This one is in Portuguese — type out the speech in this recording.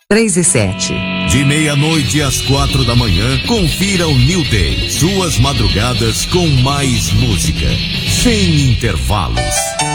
3 e 7. De meia-noite às 4 da manhã, confira o New Day. Suas madrugadas com mais música. Sem intervalos.